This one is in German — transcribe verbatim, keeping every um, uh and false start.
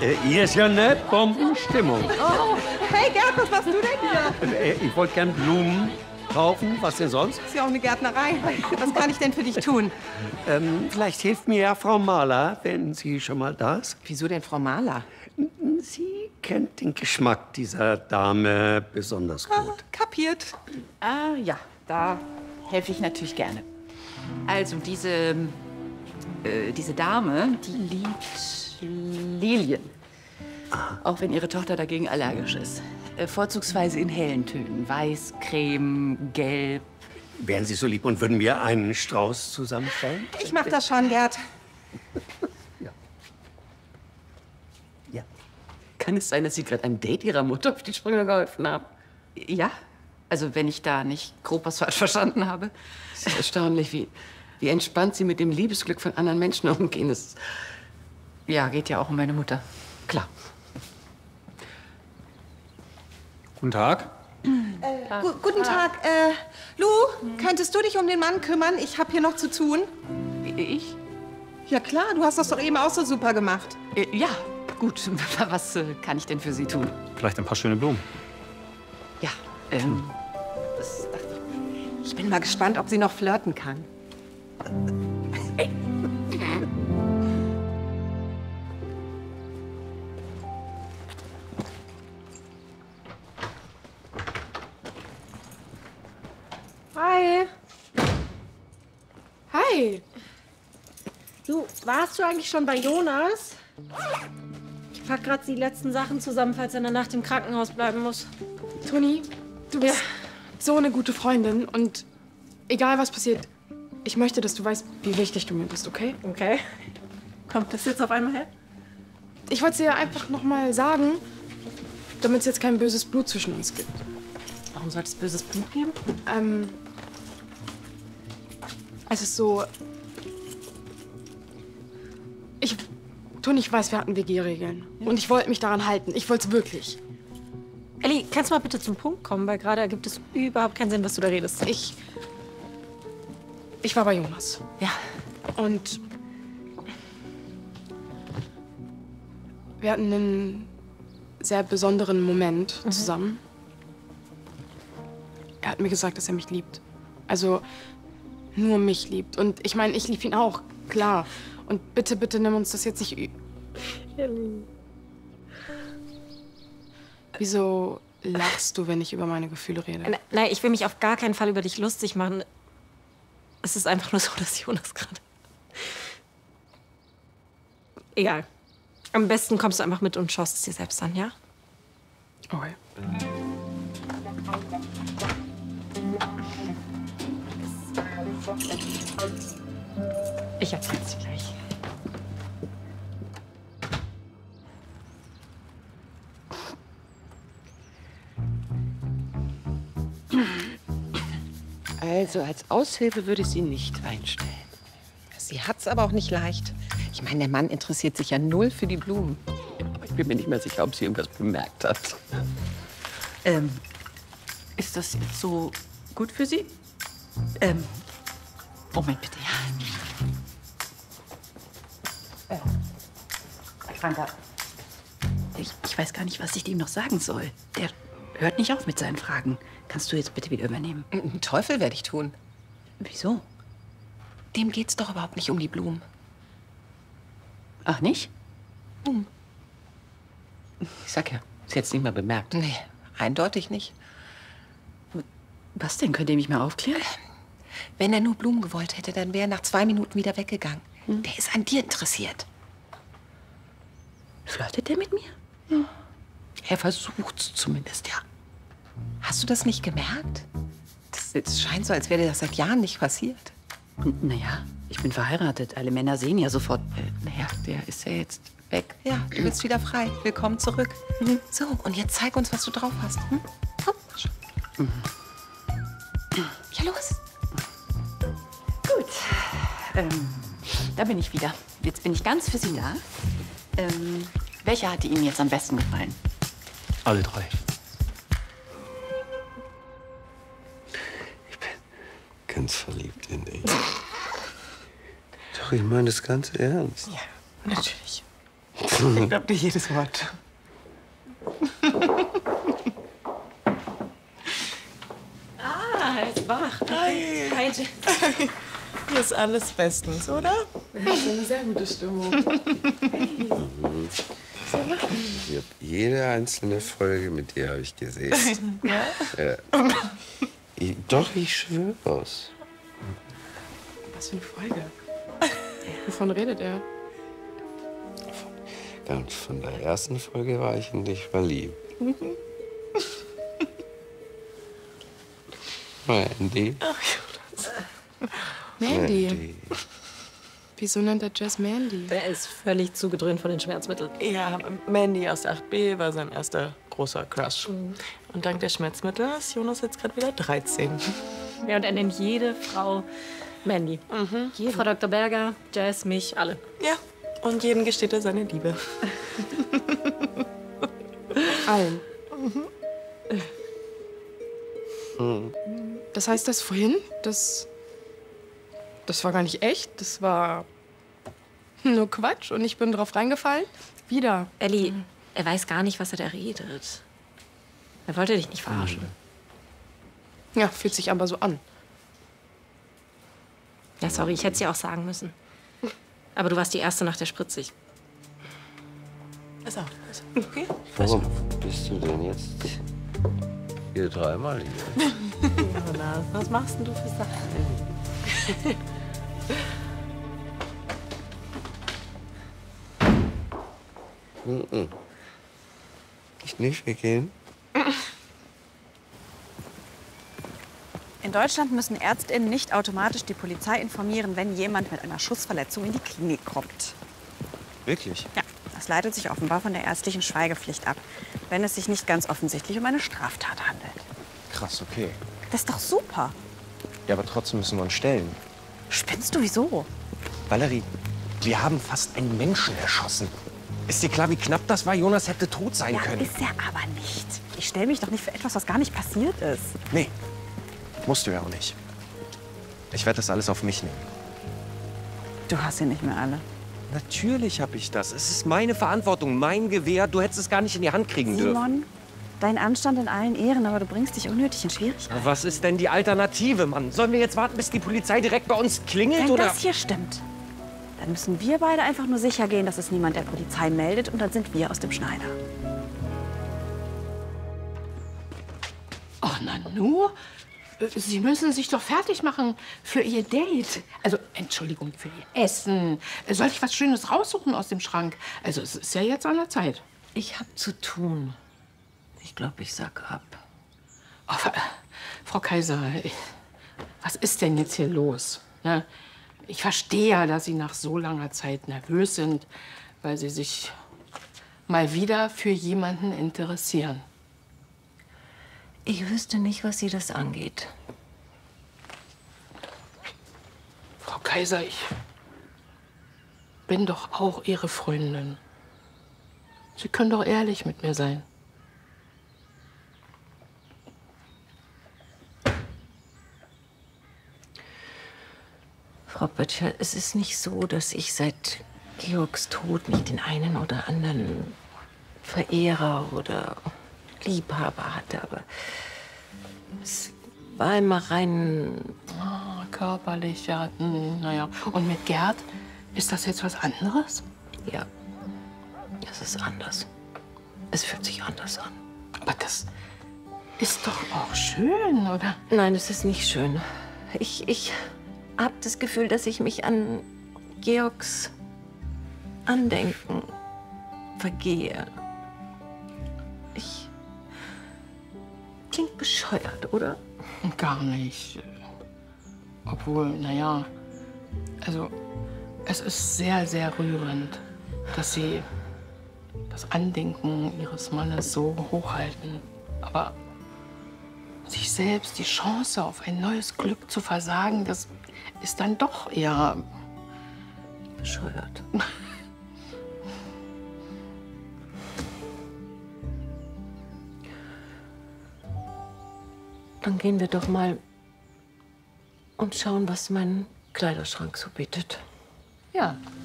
Äh, hier ist ja eine Bombenstimmung. Oh, hey Gerd, was machst du denn hier? Äh, ich wollte gern Blumen kaufen. Was denn sonst? Das ist ja auch eine Gärtnerei. Was kann ich denn für dich tun? Ähm, vielleicht hilft mir ja Frau Mahler, wenn sie schon mal da ist. Wieso denn Frau Mahler? Sie kennt den Geschmack dieser Dame besonders gut. Ah, kapiert. Ah, ja, da helfe ich natürlich gerne. Also, diese, äh, diese Dame, die liebt Lilien. Auch wenn ihre Tochter dagegen allergisch ist. Äh, vorzugsweise in hellen Tönen. Weiß, Creme, Gelb. Wären Sie so lieb und würden mir einen Strauß zusammenstellen? Ich mach das schon, Gerd. Ja. Ja. Kann es sein, dass Sie gerade einem Date Ihrer Mutter auf die Sprünge geholfen haben? Ja. Also, wenn ich da nicht grob was falsch verstanden habe. Es ist erstaunlich, wie, wie entspannt Sie mit dem Liebesglück von anderen Menschen umgehen. Das, ja, geht ja auch um meine Mutter. Klar. Guten Tag. Äh, gu guten Tag. Äh, Lou, könntest du dich um den Mann kümmern? Ich habe hier noch zu tun. Ich? Ja klar, du hast das doch eben auch so super gemacht. Äh, ja, gut. Was äh, kann ich denn für Sie tun? Vielleicht ein paar schöne Blumen. Ja, ähm, das dachte ich. Ich bin mal gespannt, ob sie noch flirten kann. Hi. Hi. Du, warst du eigentlich schon bei Jonas? Ich pack gerade die letzten Sachen zusammen, falls er in der Nacht im Krankenhaus bleiben muss. Toni, du bist so eine gute Freundin und egal was passiert, ich möchte, dass du weißt, wie wichtig du mir bist, okay? Okay. Kommt das jetzt auf einmal her? Ich wollte es dir einfach noch mal sagen, damit es jetzt kein böses Blut zwischen uns gibt. Warum soll es böses Blut geben? Ähm, es ist so... Ich... Toni, ich weiß, wir hatten W G-Regeln. Ja. Und ich wollte mich daran halten. Ich wollte es wirklich. Elli, kannst du mal bitte zum Punkt kommen? Weil gerade ergibt es überhaupt keinen Sinn, was du da redest. Ich... Ich war bei Jonas. Ja. Und... Wir hatten einen sehr besonderen Moment mhm. zusammen. Er hat mir gesagt, dass er mich liebt. Also nur mich liebt. Und ich meine, ich liebe ihn auch, klar. Und bitte, bitte nimm uns das jetzt nicht ü... Elli. Wieso lachst du, wenn ich über meine Gefühle rede? Nein, nein, ich will mich auf gar keinen Fall über dich lustig machen. Es ist einfach nur so, dass Jonas gerade... Egal. Am besten kommst du einfach mit und schaust es dir selbst an, ja? Okay. Ich erzähl's dir gleich. Also, als Aushilfe würde ich sie nicht einstellen. Sie hat's aber auch nicht leicht. Ich meine, der Mann interessiert sich ja null für die Blumen. Ich bin mir nicht mehr sicher, ob sie irgendwas bemerkt hat. Ähm, ist das jetzt so gut für Sie? Ähm, Moment bitte, ja. Äh, Franka, ich, ich weiß gar nicht, was ich dem noch sagen soll. Der hört nicht auf mit seinen Fragen. Kannst du jetzt bitte wieder übernehmen? Einen Teufel werde ich tun. Wieso? Dem geht's doch überhaupt nicht um die Blumen. Ach, nicht? Hm. Ich sag ja, sie hat's nicht mal bemerkt. Nee, eindeutig nicht. Was denn? Könnt ihr mich mal aufklären? Wenn er nur Blumen gewollt hätte, dann wäre er nach zwei Minuten wieder weggegangen. Hm. Der ist an dir interessiert. Flirtet der mit mir? Hm. Er versucht's zumindest, ja. Hast du das nicht gemerkt? Das, das scheint so, als wäre dir das seit Jahren nicht passiert. N naja, ich bin verheiratet. Alle Männer sehen ja sofort. Äh, naja, der ist ja jetzt weg. Ja, du bist wieder frei. Willkommen zurück. Mhm. So, und jetzt zeig uns, was du drauf hast. Hm? Komm. Mhm. Ja, los. Gut. Ähm, da bin ich wieder. Jetzt bin ich ganz für Sie da. Ähm, welcher hat Ihnen jetzt am besten gefallen? Alle drei. Ich bin ganz verliebt in dich. Doch, ich meine das ganz ernst. Ja, natürlich. Ich glaub dir jedes Wort. Ah, er ist wach. Hi. Hi, Jess. Hier ist alles bestens, oder? Das ist eine sehr gute Stimmung. Ich hab jede einzelne Folge mit dir habe ich gesehen. Ja? Ja. Ich, doch, ich schwör's. Was für eine Folge. Wovon redet er? Ganz von der ersten Folge war ich in dich verliebt. Mandy. Mandy. Wieso nennt er Jess Mandy? Er ist völlig zugedröhnt von den Schmerzmitteln. Ja, Mandy aus acht b war sein erster großer Crush. Und dank der Schmerzmittel ist Jonas jetzt gerade wieder dreizehn. Ja, und er nennt jede Frau Mandy. Mhm. Frau Doktor Berger, Jess, mich, alle. Ja, und jedem gesteht er seine Liebe. Allen. Das heißt, das vorhin, das, das war gar nicht echt. Das war nur Quatsch und ich bin drauf reingefallen. Wieder. Elli, er weiß gar nicht, was er da redet. Er wollte dich nicht verarschen. Ja, fühlt sich aber so an. Ja, sorry, ich hätte es dir auch sagen müssen. Aber du warst die Erste nach der Spritze. Ich- Also, okay. Warum bist du denn jetzt hier dreimal hier? Jonas, was machst denn du für Sachen? Mhm. Ich nicht, wir gehen. In Deutschland müssen ÄrztInnen nicht automatisch die Polizei informieren, wenn jemand mit einer Schussverletzung in die Klinik kommt. Wirklich? Ja, das leitet sich offenbar von der ärztlichen Schweigepflicht ab, wenn es sich nicht ganz offensichtlich um eine Straftat handelt. Krass, okay. Das ist doch super. Ja, aber trotzdem müssen wir uns stellen. Spinnst du, wieso? Valerie, wir haben fast einen Menschen erschossen. Ist dir klar, wie knapp das war? Jonas hätte tot sein Ja, können. ist er aber nicht. Ich stelle mich doch nicht für etwas, was gar nicht passiert ist. Nee, musst du ja auch nicht. Ich werde das alles auf mich nehmen. Du hast sie nicht mehr alle. Natürlich habe ich das. Es ist meine Verantwortung, mein Gewehr. Du hättest es gar nicht in die Hand kriegen dürfen. Simon, dein Anstand in allen Ehren, aber du bringst dich unnötig in Schwierigkeiten. Was ist denn die Alternative, Mann? Sollen wir jetzt warten, bis die Polizei direkt bei uns klingelt, Wenn oder? das hier stimmt, dann müssen wir beide einfach nur sicher gehen, dass es niemand der Polizei meldet und dann sind wir aus dem Schneider. Ach, na nur? Sie müssen sich doch fertig machen für Ihr Date. Also, Entschuldigung, für Ihr Essen. Soll ich was Schönes raussuchen aus dem Schrank? Also, es ist ja jetzt an der Zeit. Ich hab zu tun. Ich glaube, ich sag ab. Oh, Frau Kaiser, was ist denn jetzt hier los? Ne? Ich verstehe ja, dass Sie nach so langer Zeit nervös sind, weil Sie sich mal wieder für jemanden interessieren. Ich wüsste nicht, was Sie das angeht. Frau Kaiser, ich bin doch auch Ihre Freundin. Sie können doch ehrlich mit mir sein. Frau Böttcher, es ist nicht so, dass ich seit Georgs Tod nicht den einen oder anderen Verehrer oder Liebhaber hatte, aber es war immer rein Ah, körperlich, ja, hm, naja. Und mit Gerd, ist das jetzt was anderes? Ja, es ist anders. Es fühlt sich anders an. Aber das ist doch auch schön, oder? Nein, es ist nicht schön. Ich, ich habe das Gefühl, dass ich mich an Georgs Andenken vergehe. Ich... Klingt bescheuert, oder? Gar nicht. Obwohl, naja, also es ist sehr, sehr rührend, dass Sie das Andenken Ihres Mannes so hochhalten. Aber sich selbst die Chance auf ein neues Glück zu versagen, das ist dann doch eher bescheuert. Dann gehen wir doch mal und schauen, was mein Kleiderschrank so bietet. Ja.